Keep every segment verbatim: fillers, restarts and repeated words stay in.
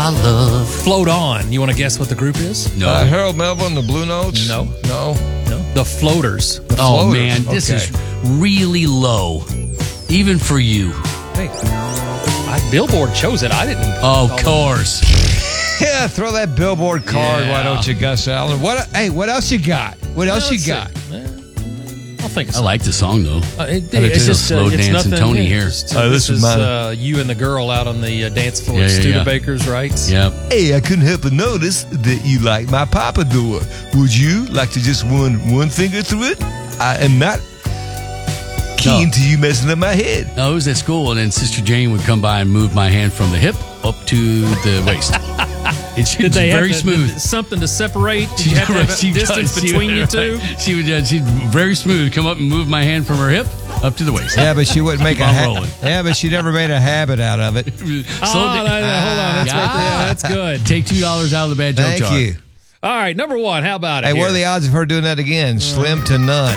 my love. Float On. You want to guess what the group is? No. Uh, Harold Melvin, the Blue Notes? No. No. No. The Floaters. The Oh, Floaters. man, this Okay. is really low. Even for you. Hey, I, Billboard chose it. I didn't. Oh, of course. Yeah, throw that Billboard card, Yeah. why don't you, Gus Allen? What? Hey, what else you got? What else you got? I'll think of I like the song, though. Uh, it, I like it's to just slow uh, it's dance and nothing, Tony yeah, here. just, Oh, this this is is mine. uh, you and the girl out on the uh, dance floor Yeah, at yeah, Studebaker's, right? Yep. Hey, I couldn't help but notice that you like my pompadour. Would you like to just run one finger through it? I am not keen No. to you messing up my head. No, I was at school, and then Sister Jane would come by and move my hand from the hip up to the waist. It's Did they very have to, smooth. did something to separate? Did you have to have a She distance does. She between would- you two? She would, uh, she'd very smooth come up and move my hand from her hip up to the waist. Yeah, but she wouldn't make a I'm ha- rolling. Yeah, but she never made a habit out of it. Slow Oh, down. no, no, hold on. That's, right there. Ah. That's good. Take two dollars out of the bad joke Thank jar. you. All right, number one. How about it? Hey, what here? are the odds of her doing that again? Slim to none.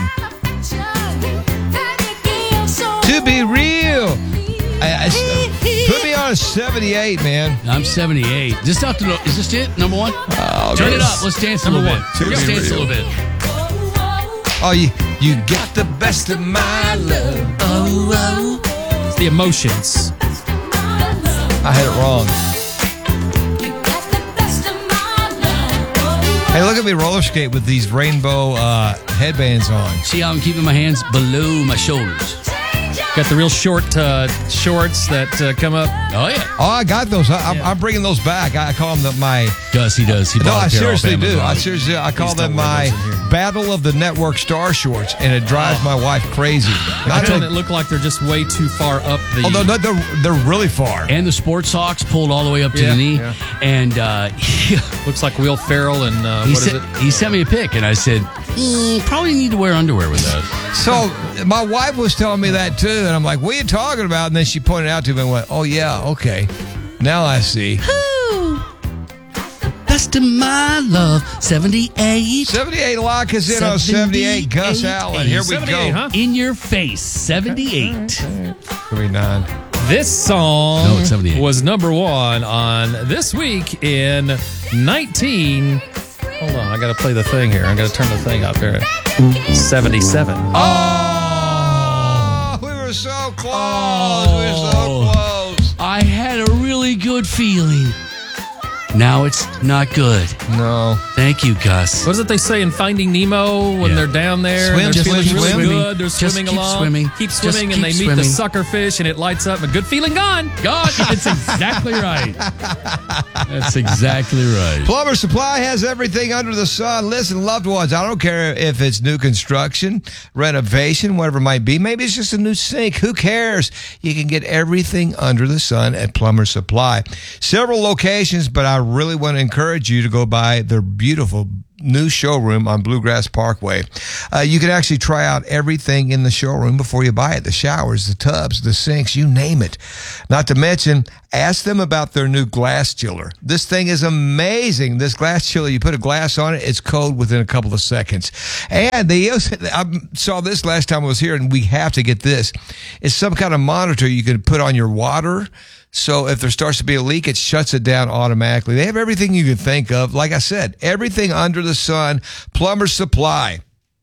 To be real. I, I, put me on a seventy-eight, man. I'm seventy-eight. Just out to the, is this it? Number one? Oh, Turn it yes. up. Let's dance a Number little one. bit. To Let's be dance a real. little bit. Oh, you, you got the best of my love. Oh, oh. It's the emotions. I had it wrong. Hey, look at me roller skate with these rainbow uh, headbands on. See how I'm keeping my hands below my shoulders? Got the real short uh, shorts that uh, come up. Oh, yeah. Oh, I got those. I, I'm, I'm bringing those back. I call them the, my. Gus, he does. He No, bought I a pair off seriously do. Amazon. I seriously, I call Please them don't wear my those in here. Battle of the Network Star Shorts, and it drives my wife crazy. Not Doesn't to, it look like they're just way too far up the... although no, they're they're really far. And the sports socks pulled all the way up to Yeah, the knee. yeah. And uh, he, Looks like Will Ferrell and uh, he, what is sent, it? he sent me a pic, and I said, mm, probably need to wear underwear with that. So my wife was telling me that too, and I'm like, "What are you talking about?" And then she pointed out to me and went, "Oh yeah, okay, now I see." Best of my love, seventy-eight. seventy-eight lock is in on seventy-eight. Gus Allen, here we go. seventy-eight, huh? In your face, seventy-eight. seventy-nine. This song No, it's seventy-eight. was number one on This Week in nineteen... Hold on, I got to play the thing here. I got to turn the thing up here. seventy-seven. Oh, we were so close. We were so close. I had a really good feeling. Now it's not good. No. Thank you, Gus. What is it they say in Finding Nemo when Yeah. they're down there? Swim, and they're just feeling keep really swimming. good. They're Just swimming keep along. swimming. Keep Just swimming, and keep they meet the swimming. sucker fish, and it lights up. A good feeling gone. God, that's exactly right. That's exactly right. Plumber Supply has everything under the sun. Listen, loved ones, I don't care if it's new construction, renovation, whatever it might be. Maybe it's just a new sink. Who cares? You can get everything under the sun at Plumber Supply. Several locations, but I really want to encourage you to go by their beautiful new showroom on Bluegrass Parkway. Uh, you can actually try out everything in the showroom before you buy it. The showers, the tubs, the sinks, you name it. Not to mention, ask them about their new glass chiller. This thing is amazing. This glass chiller, you put a glass on it, it's cold within a couple of seconds. And they, I saw this last time I was here, and we have to get this. It's some kind of monitor you can put on your water. So if there starts to be a leak, it shuts it down automatically. They have everything you can think of. Like I said, everything under the sun. Plumber Supply.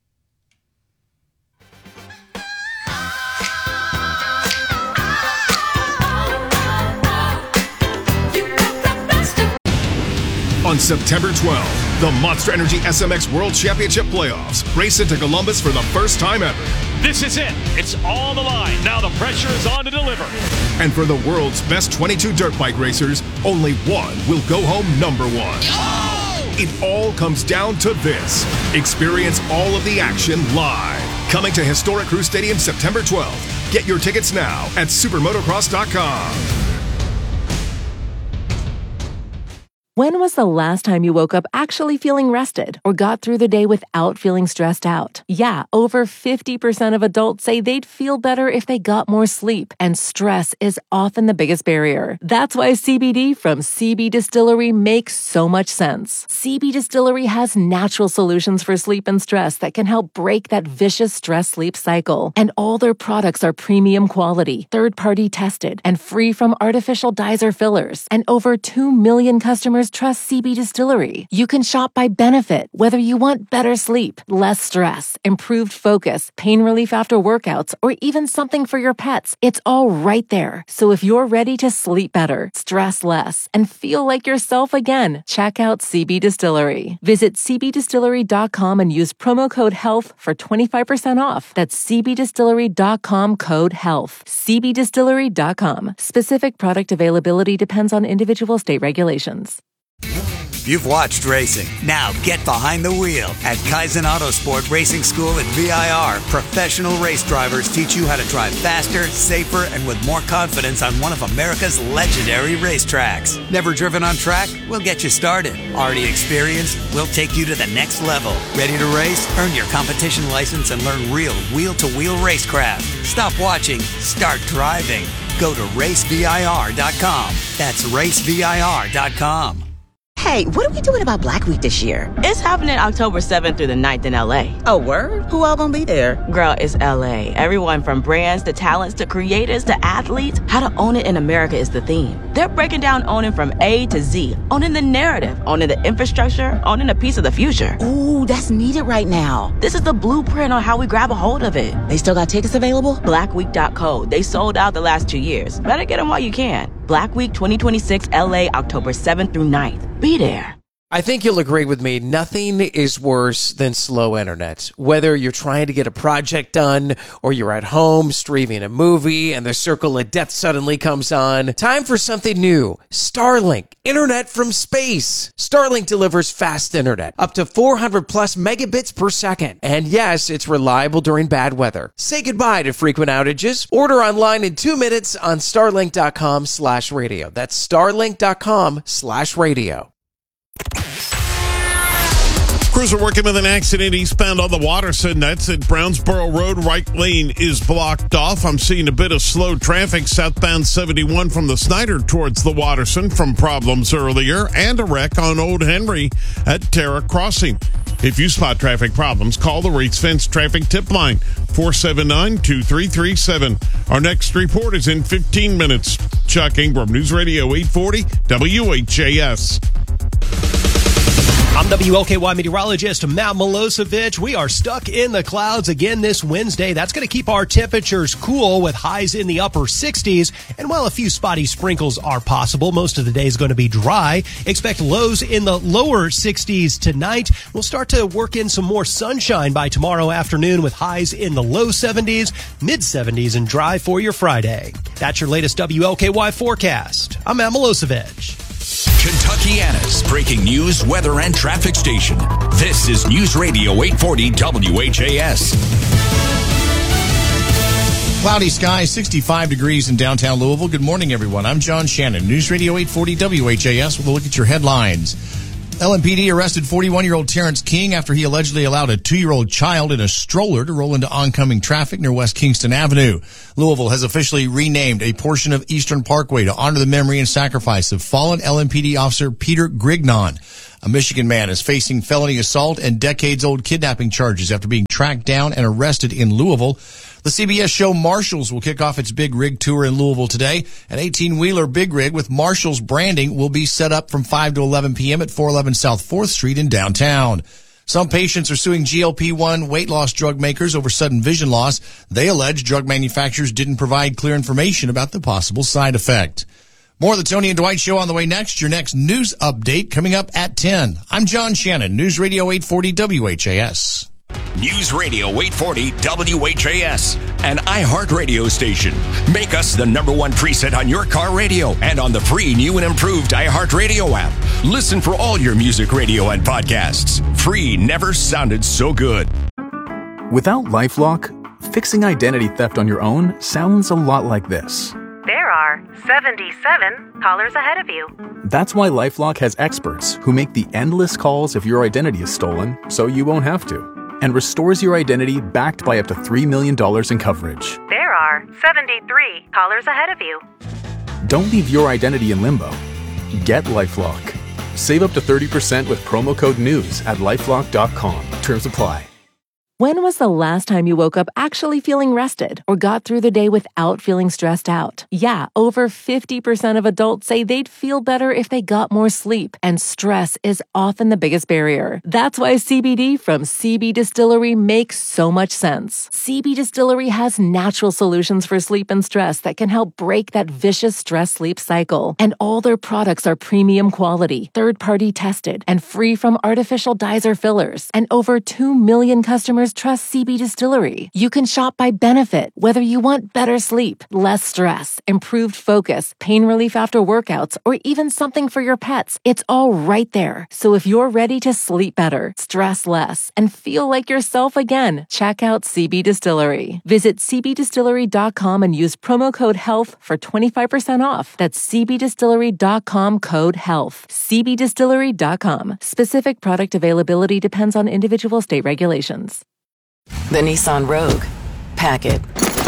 On September twelfth, the Monster Energy S M X World Championship Playoffs race into Columbus for the first time ever. This is it. It's on the line. Now the pressure is on to deliver. And for the world's best twenty-two dirt bike racers, only one will go home number one. It all comes down to this. Experience all of the action live. Coming to Historic Crew Stadium September twelfth. Get your tickets now at supermotocross dot com. When was the last time you woke up actually feeling rested or got through the day without feeling stressed out? Yeah, over fifty percent of adults say they'd feel better if they got more sleep, and stress is often the biggest barrier. That's why C B D from C B Distillery makes so much sense. C B Distillery has natural solutions for sleep and stress that can help break that vicious stress-sleep cycle. And all their products are premium quality, third-party tested, and free from artificial dyes or fillers. And over two million customers trust C B Distillery. You can shop by benefit, whether you want better sleep, less stress, improved focus, pain relief after workouts, or even something for your pets. It's all right there. So if you're ready to sleep better, stress less, and feel like yourself again, check out C B Distillery. Visit c b distillery dot com and use promo code HEALTH for twenty-five percent off. That's c b distillery dot com code HEALTH. c b distillery dot com. Specific product availability depends on individual state regulations. You've watched racing. Now get behind the wheel. At Kaizen Autosport Racing School at V I R, professional race drivers teach you how to drive faster, safer, and with more confidence on one of America's legendary racetracks. Never driven on track? We'll get you started. Already experienced? We'll take you to the next level. Ready to race? Earn your competition license and learn real wheel-to-wheel racecraft. Stop watching. Start driving. Go to race v i r dot com. That's race v i r dot com. Hey, what are we doing about Black Week this year? It's happening October seventh through the ninth in L A. Oh, word? Who all gonna be there? Girl, it's L A. Everyone from brands to talents to creators to athletes. How to own it in America is the theme. They're breaking down owning from A to Z. Owning the narrative, owning the infrastructure, owning a piece of the future. Ooh, that's needed right now. This is the blueprint on how we grab a hold of it. They still got tickets available? black week dot co. They sold out the last two years. Better get them while you can. Black Week twenty twenty-six L A, October seventh through ninth. Be there. I think you'll agree with me. Nothing is worse than slow internet. Whether you're trying to get a project done or you're at home streaming a movie and the circle of death suddenly comes on. Time for something new. Starlink. Internet from space. Starlink delivers fast internet. Up to four hundred plus megabits per second. And yes, it's reliable during bad weather. Say goodbye to frequent outages. Order online in two minutes on starlink dot com slash radio. That's starlink dot com slash radio. Crews are working with an accident eastbound on the Waterson. That's at Brownsboro Road. Right lane is blocked off. I'm seeing a bit of slow traffic southbound seventy-one from the Snyder towards the Waterson from problems earlier, and a wreck on Old Henry at Terra Crossing. If you spot traffic problems, call the Rates Fence Traffic Tip Line, four seven nine, two three three seven. Our next report is in fifteen minutes. Chuck Ingram, News Radio eight forty W H A S. I'm W L K Y meteorologist Matt Milosevic. We are stuck in the clouds again this Wednesday. That's going to keep our temperatures cool with highs in the upper sixties. And while a few spotty sprinkles are possible, most of the day is going to be dry. Expect lows in the lower sixties tonight. We'll start to work in some more sunshine by tomorrow afternoon with highs in the low seventies, mid seventies, and dry for your Friday. That's your latest W L K Y forecast. I'm Matt Milosevic. Kentuckiana's breaking news, weather, and traffic station. This is News Radio eight forty W H A S. Cloudy skies, sixty-five degrees in downtown Louisville. Good morning, everyone. I'm John Shannon. News Radio eight forty W H A S with a look at your headlines. L M P D arrested forty-one-year-old Terrence King after he allegedly allowed a two-year-old child in a stroller to roll into oncoming traffic near West Kingston Avenue. Louisville has officially renamed a portion of Eastern Parkway to honor the memory and sacrifice of fallen L M P D officer Peter Grignon. A Michigan man is facing felony assault and decades-old kidnapping charges after being tracked down and arrested in Louisville. The C B S show Marshalls will kick off its Big Rig Tour in Louisville today. An eighteen-wheeler Big Rig with Marshalls branding will be set up from five to eleven p.m. at four eleven South fourth Street in downtown. Some patients are suing G L P one weight loss drug makers over sudden vision loss. They allege drug manufacturers didn't provide clear information about the possible side effect. More of the Tony and Dwight Show on the way next. Your next news update coming up at ten. I'm John Shannon, News Radio eight forty W H A S. News Radio eight forty W H A S, an iHeartRadio station. Make us the number one preset on your car radio and on the free new and improved iHeartRadio app. Listen for all your music radio and podcasts. Free never sounded so good. Without LifeLock, fixing identity theft on your own sounds a lot like this. There are are seventy-seven callers ahead of you. That's why LifeLock has experts who make the endless calls if your identity is stolen, so you won't have to, and restores your identity backed by up to three million dollars in coverage. There are seventy-three callers ahead of you. Don't leave your identity in limbo. Get LifeLock. Save up to thirty percent with promo code NEWS at lifelock dot com. Terms apply. When was the last time you woke up actually feeling rested or got through the day without feeling stressed out? Yeah, over fifty percent of adults say they'd feel better if they got more sleep, and stress is often the biggest barrier. That's why C B D from C B Distillery makes so much sense. C B Distillery has natural solutions for sleep and stress that can help break that vicious stress-sleep cycle. And all their products are premium quality, third-party tested, and free from artificial dyes or fillers. And over two million customers trust C B Distillery. You can shop by benefit, whether you want better sleep, less stress, improved focus, pain relief after workouts, or even something for your pets. It's all right there. So if you're ready to sleep better, stress less, and feel like yourself again, check out C B Distillery. Visit c b distillery dot com and use promo code HEALTH for twenty-five percent off. That's c b distillery dot com code HEALTH. c b distillery dot com. Specific product availability depends on individual state regulations. The Nissan Rogue. Pack it.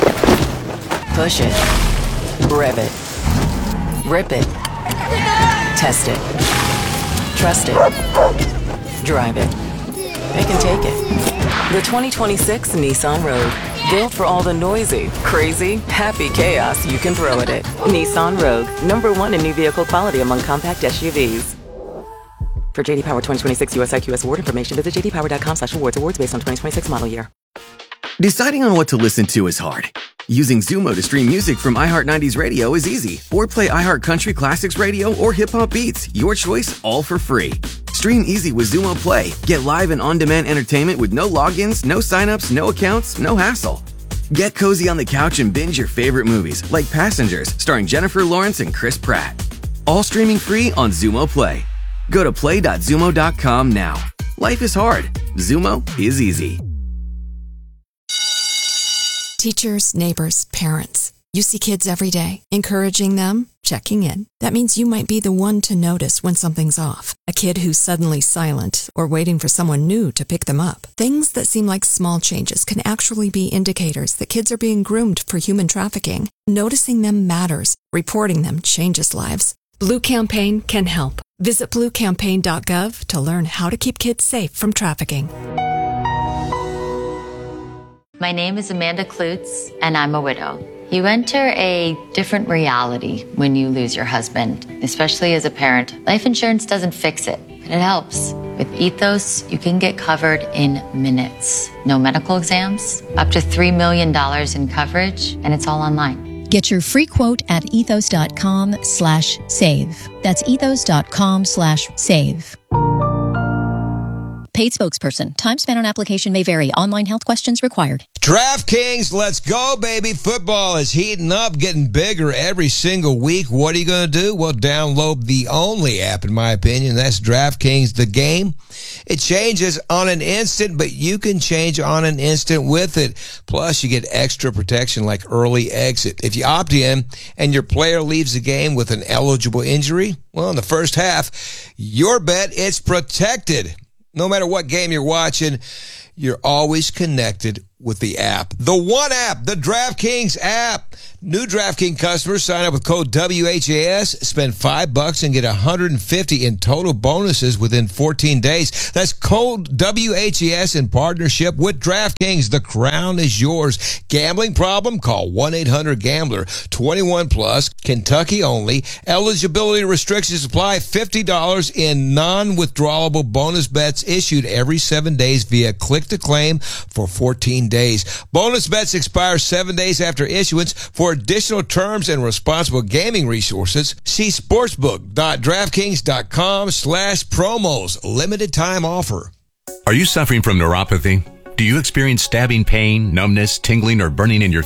Push it. Rev it. Rip it. Test it. Trust it. Drive it. Pick and take it. The twenty twenty-six Nissan Rogue. Built for all the noisy, crazy, happy chaos you can throw at it. Nissan Rogue. Number one in new vehicle quality among compact S U Vs. For J D Power twenty twenty-six U S I Q S award information, visit j d power dot com slash awards. Awards based on twenty twenty-six model year. Deciding on what to listen to is hard. Using Zumo to stream music from iHeart nineties Radio is easy. Or play iHeart Country Classics Radio or Hip Hop Beats. Your choice, all for free. Stream easy with Zumo Play. Get live and on-demand entertainment with no logins, no signups, no accounts, no hassle. Get cozy on the couch and binge your favorite movies, like Passengers, starring Jennifer Lawrence and Chris Pratt. All streaming free on Zumo Play. Go to play dot zumo dot com now. Life is hard. Zumo is easy. Teachers, neighbors, parents. You see kids every day. Encouraging them, checking in. That means you might be the one to notice when something's off. A kid who's suddenly silent or waiting for someone new to pick them up. Things that seem like small changes can actually be indicators that kids are being groomed for human trafficking. Noticing them matters. Reporting them changes lives. Blue Campaign can help. Visit blue campaign dot gov to learn how to keep kids safe from trafficking. My name is Amanda Klutz, and I'm a widow. You enter a different reality when you lose your husband, especially as a parent. Life insurance doesn't fix it, but it helps. With Ethos, you can get covered in minutes. No medical exams, up to three million dollars in coverage, and it's all online. Get your free quote at ethos dot com slash save. That's ethos dot com slash save. Paid spokesperson. Time spent on application may vary. Online health questions required. DraftKings, let's go, baby. Football is heating up, getting bigger every single week. What are you going to do? Well, download the only app, in my opinion. That's DraftKings, the game. It changes on an instant, but you can change on an instant with it. Plus, you get extra protection like early exit. If you opt in and your player leaves the game with an eligible injury, well, in the first half, your bet is protected. No matter what game you're watching, you're always connected with the app. The one app, the DraftKings app. New DraftKings customers sign up with code W H A S, spend five bucks and get one hundred fifty in total bonuses within fourteen days. That's code W H A S in partnership with DraftKings. The crown is yours. Gambling problem? Call one eight hundred gambler. twenty-one plus, Kentucky only. Eligibility restrictions apply. fifty dollars in non-withdrawable bonus bets issued every seven days via click-to-claim for fourteen days. Bonus bets expire seven days after issuance. For additional terms and responsible gaming resources, see sportsbook dot draftkings dot com slash promos. Limited time offer. Are you suffering from neuropathy? Do you experience stabbing pain, numbness, tingling, or burning in your feet?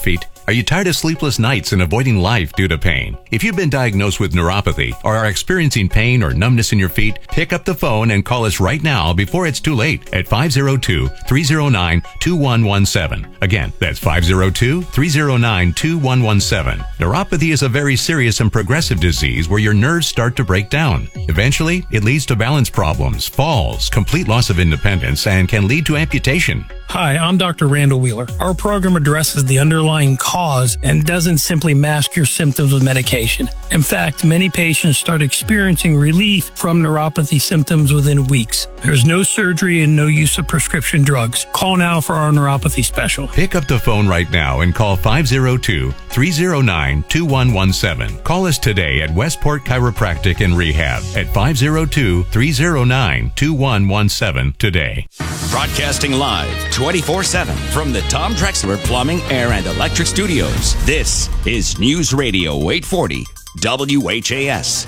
Are you tired of sleepless nights and avoiding life due to pain? If you've been diagnosed with neuropathy or are experiencing pain or numbness in your feet, pick up the phone and call us right now before it's too late at five oh two, three oh nine, two one one seven. Again, that's five oh two, three oh nine, two one one seven. Neuropathy is a very serious and progressive disease where your nerves start to break down. Eventually, it leads to balance problems, falls, complete loss of independence, and can lead to amputation. Hi, I'm Doctor Randall Wheeler. Our program addresses the underlying cause and doesn't simply mask your symptoms with medication. In fact, many patients start experiencing relief from neuropathy symptoms within weeks. There's no surgery and no use of prescription drugs. Call now for our neuropathy special. Pick up the phone right now and call five oh two, three oh nine, two one one seven. Call us today at Westport Chiropractic and Rehab at five oh two, three oh nine, two one one seven today. Broadcasting live twenty-four seven from the Tom Drexler Plumbing, Air, and Electric Studios. This is News Radio eight forty W H A S.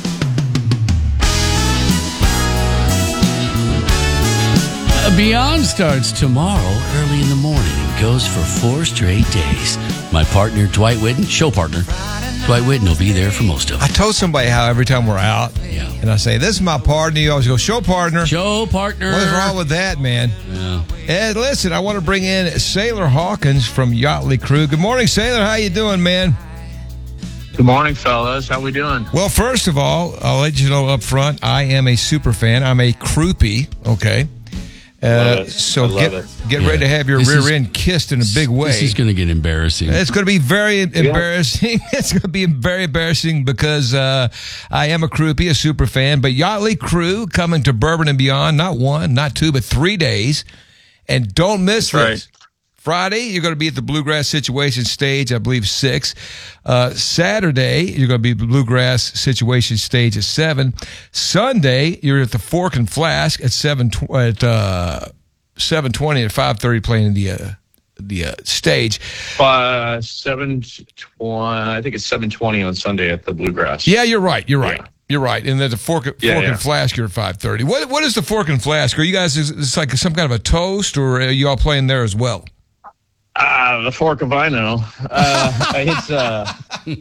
Beyond starts tomorrow early in the morning and goes for four straight days. My partner, Dwight Whitten, show partner, Dwight Whitten will be there for most of it. I told somebody how every time we're out, yeah. and I say, this is my partner, you always go, show partner. Show partner. What's wrong with that, man? Yeah. And listen, I want to bring in Sailor Hawkins from Yachtly Crew. Good morning, Sailor. How you doing, man? Good morning, fellas. How we doing? Well, first of all, I'll let you know up front, I am a super fan. I'm a croupie, okay? Uh, so get get yeah. ready to have your this rear is, end kissed in a big way. This is going to get embarrassing. It's going to be very embarrassing. Yeah. It's going to be very embarrassing because uh, I am a croupie, a super fan. But Yachtly Crew coming to Bourbon and Beyond, not one, not two, but three days. And don't miss That's this. Right. Friday, you're going to be at the Bluegrass Situation Stage, I believe, six. Uh, Saturday, you're going to be Bluegrass Situation Stage at seven. Sunday, you're at the Fork and Flask at seven at uh, seven twenty at five thirty, playing in the uh, the uh, stage. Uh, seven twenty. I think it's seven twenty on Sunday at the Bluegrass. Yeah, you're right. You're right. Yeah. You're right. And then the Fork, fork yeah, yeah. and Flask, you're at five thirty. What what is the Fork and Flask? Are you guys? Is it's like some kind of a toast, or are you all playing there as well? Uh, the Fork of I know. Uh, it's uh,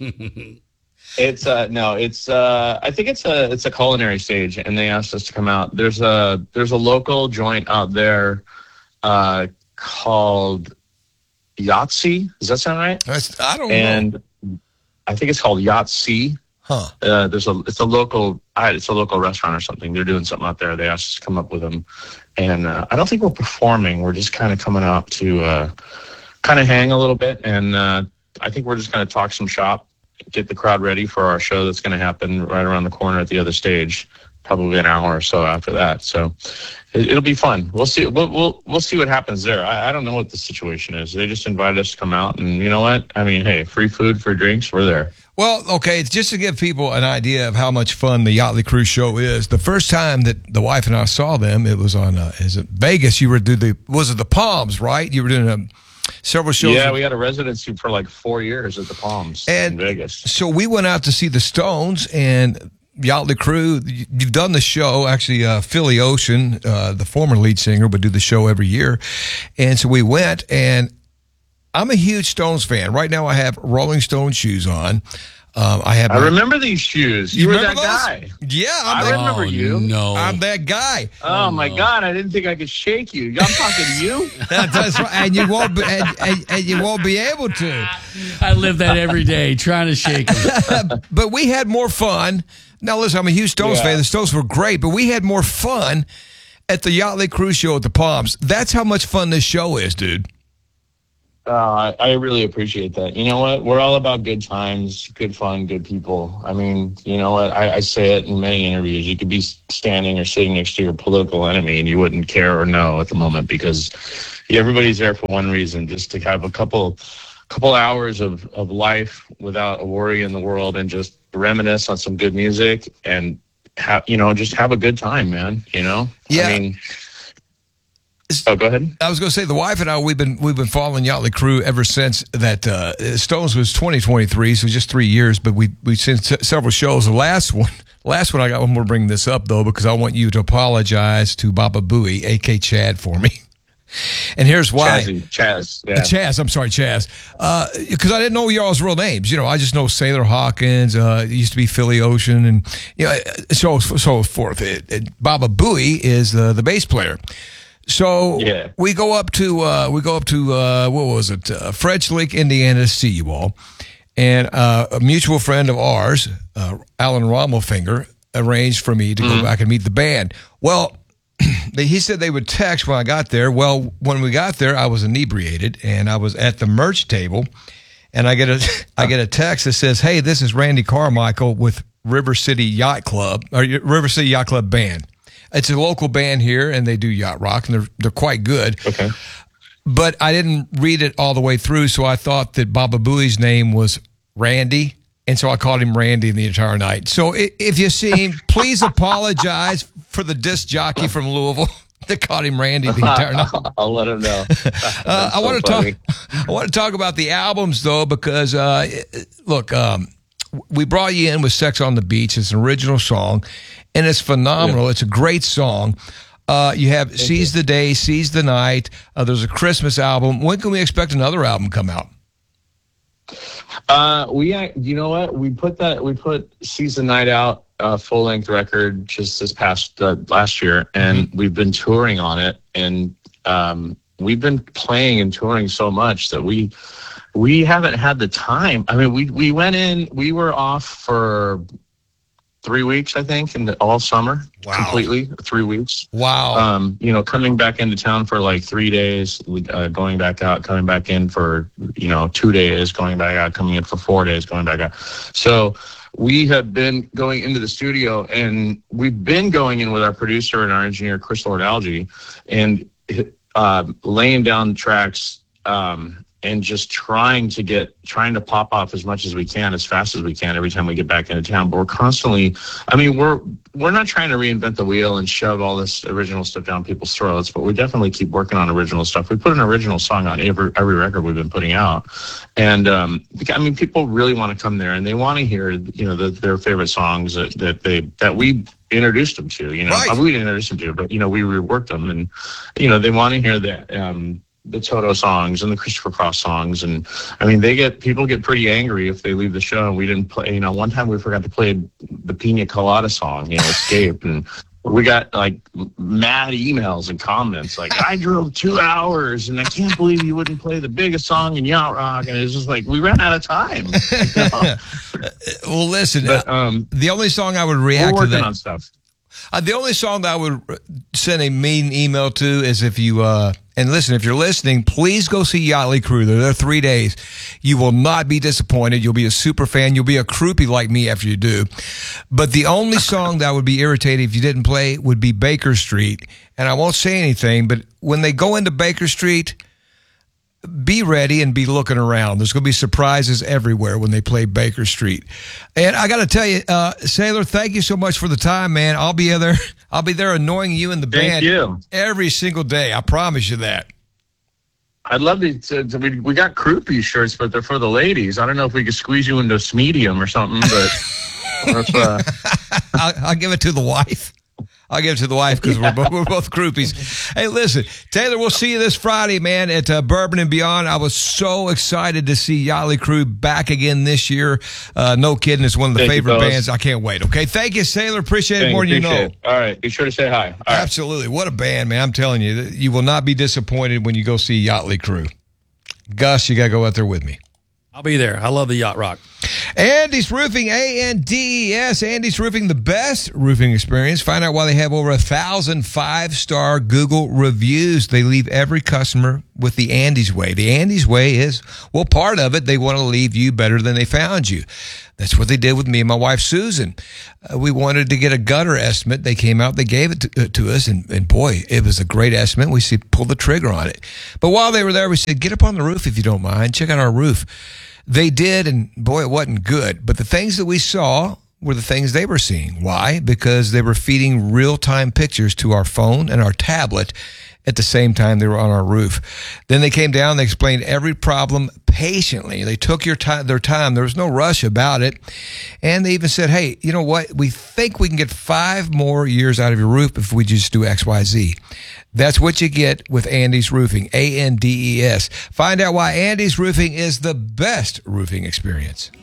it's uh, no, it's uh, I think it's a it's a culinary stage, and they asked us to come out. There's a there's a local joint out there uh, called Yahtzee. Does that sound right? That's, I don't and know. And I think it's called Yahtzee. Huh. Uh, there's a it's a local it's a local restaurant or something. They're doing something out there. They asked us to come up with them, and uh, I don't think we're performing. We're just kind of coming out to. Uh, kind of hang a little bit, and uh, I think we're just going to talk some shop, get the crowd ready for our show that's going to happen right around the corner at the other stage, probably an hour or so after that. So it, it'll be fun. We'll see. We'll we'll, we'll see what happens there. I, I don't know what the situation is. They just invited us to come out, and you know what? I mean, hey, free food, free drinks, we're there. Well, okay, just to give people an idea of how much fun the Yachtly Crew show is, the first time that the wife and I saw them, it was on uh, is it Vegas. You were doing the, was it the Palms, right? You were doing a several shows. Yeah, we had a residency for like four years at the Palms and in Vegas. So we went out to see the Stones and Yachtly Crew. You've done the show. Actually, uh, Philly Ocean, uh, the former lead singer, would do the show every year. And so we went, and I'm a huge Stones fan. Right now I have Rolling Stone shoes on. Um, I have. I my, remember these shoes. You, you were that those? Guy. Yeah, I'm I that, remember oh, you. No, I'm that guy. Oh, oh my no. God! I didn't think I could shake you. I'm talking to you. That's right, and you won't. Be, and, and, and you won't be able to. I live that every day, trying to shake him. But we had more fun. Now, listen, I'm a huge Stones yeah. fan. The Stones were great, but we had more fun at the Yachtly Crew show at the Palms. That's how much fun this show is, dude. Uh, I really appreciate that. You know what? We're all about good times, good fun, good people. I mean, you know what? I, I say it in many interviews. You could be standing or sitting next to your political enemy and you wouldn't care or know at the moment because everybody's there for one reason, just to have a couple couple hours of, of life without a worry in the world and just reminisce on some good music and, have, you know, just have a good time, man, you know? Yeah. I mean... Oh, go ahead. I was going to say the wife and I we've been we've been following Yachtly Crew ever since that uh, Stones was twenty twenty-three, so just three years. But we we seen several shows. The last one, last one I got. I'm going to bring this up though because I want you to apologize to Baba Booey, A K Chad, for me. And here's why. Chazzy, Chaz. Yeah. Uh, Chaz, I'm sorry, Chaz. Because uh, I didn't know y'all's real names. You know, I just know Sailor Hawkins. Uh, it used to be Philly Ocean, and you know, so so forth. It, it, Baba Booey is uh, the bass player. So yeah. we go up to uh, we go up to uh, what was it? Uh, French Lick, Indiana, to see you all. And uh, a mutual friend of ours, uh, Alan Rommelfinger, arranged for me to mm-hmm. go back and meet the band. Well, they, he said they would text when I got there. Well, when we got there, I was inebriated, and I was at the merch table, and I get a I get a text that says, "Hey, this is Randy Carmichael with River City Yacht Club, or River City Yacht Club Band. It's a local band here, and they do yacht rock, and they're they're quite good." Okay. But I didn't read it all the way through, so I thought that Baba Booey's name was Randy, and so I called him Randy the entire night. So if you see him, please apologize for the disc jockey from Louisville that called him Randy the entire night. I'll let him know. uh, I so want to funny. talk. I want to talk about the albums though, because uh, look, um, we brought you in with "Sex on the Beach." It's an original song, and it's phenomenal. Yeah. It's a great song. Uh, you have Thank Seize you. the Day, Seize the Night. Uh, there's a Christmas album. When can we expect another album come out? Uh, we, you know what? We put that, we put Seize the Night out, uh, full length record just this past, uh, last year. And mm-hmm. we've been touring on it. And, um, we've been playing and touring so much that we, we haven't had the time. I mean, we, we went in, we were off for three weeks, I think, in the, all summer, wow. completely, three weeks. Wow. Um, you know, coming back into town for like three days, uh, going back out, coming back in for, you know, two days, going back out, coming in for four days, going back out. So we have been going into the studio, and we've been going in with our producer and our engineer, Chris Lord-Alge, and uh, laying down tracks, um, and just trying to get, trying to pop off as much as we can, as fast as we can every time we get back into town. But we're constantly, I mean, we're, we're not trying to reinvent the wheel and shove all this original stuff down people's throats, but we definitely keep working on original stuff. We put an original song on every, every record we've been putting out. And, um, I mean, people really want to come there, and they want to hear, you know, the, their favorite songs that, that they, that we introduced them to, you know, right. we didn't introduce them to, but, you know, we reworked them, and, you know, they want to hear that, um, the Toto songs and the Christopher Cross songs. And I mean, they get, people get pretty angry if they leave the show and we didn't play, you know, one time we forgot to play the Pina Colada song, you know, Escape. And we got like mad emails and comments like, I drove two hours and I can't believe you wouldn't play the biggest song in yacht rock. And it's just like, we ran out of time. You know? Well, listen, but, um, the only song I would react we're working to that on stuff. Uh, the only song that I would send a mean email to is if you, uh, and listen, if you're listening, please go see Yachtly Crew. They're there three days. You will not be disappointed. You'll be a super fan. You'll be a groupie like me after you do. But the only song that would be irritating if you didn't play would be Baker Street. And I won't say anything, but when they go into Baker Street, be ready and be looking around. There's going to be surprises everywhere when they play Baker Street. And I got to tell you, uh, Sailor, thank you so much for the time, man. I'll be there. I'll be there annoying you and the Thank band you. every single day. I promise you that. I'd love to, to, to we, we got groupie shirts, but they're for the ladies. I don't know if we could squeeze you into a medium or something, but that's, uh... I'll, I'll give it to the wife. I'll give it to the wife because yeah. we're, we're both groupies. Hey, listen, Taylor, we'll see you this Friday, man, at uh, Bourbon and Beyond. I was so excited to see Yachtly Crew back again this year. Uh, no kidding. It's one of the Thank favorite you, bands. I can't wait. Okay. Thank you, Sailor. Appreciate Thank it more than you know. It. All right. Be sure to say hi. All Absolutely. Right. What a band, man. I'm telling you, you will not be disappointed when you go see Yachtly Crew. Gus, you got to go out there with me. I'll be there. I love the yacht rock. Andy's Roofing, A N D E S. Andy's Roofing, the best roofing experience. Find out why they have over a thousand five-star Google reviews. They leave every customer with the Andy's way. The Andy's way is, well, part of it, they want to leave you better than they found you. That's what they did with me and my wife, Susan. Uh, we wanted to get a gutter estimate. They came out, they gave it to, uh, to us, and, and boy, it was a great estimate. We said, pull the trigger on it. But while they were there, we said, get up on the roof if you don't mind. Check out our roof. They did, and boy, it wasn't good. But the things that we saw were the things they were seeing. Why? Because they were feeding real-time pictures to our phone and our tablet, at the same time they were on our roof. Then they came down, they explained every problem patiently. They took your time, their time. There was no rush about it. And they even said, hey, you know what? We think we can get five more years out of your roof if we just do X, Y, Z. That's what you get with Andes Roofing, A N D E S. Find out why Andes Roofing is the best roofing experience.